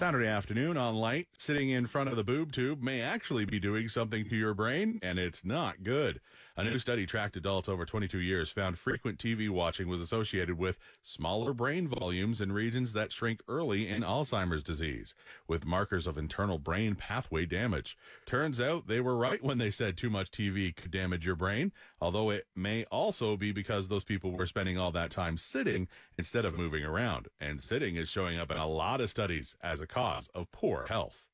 Saturday afternoon on Light, sitting in front of the boob tube may actually be doing something to your brain, and it's not good. A new study tracked adults over 22 years found frequent TV watching was associated with smaller brain volumes in regions that shrink early in Alzheimer's disease, with markers of internal brain pathway damage. Turns out they were right when they said too much TV could damage your brain, although it may also be because those people were spending all that time sitting instead of moving around. And sitting is showing up in a lot of studies as a cause of poor health.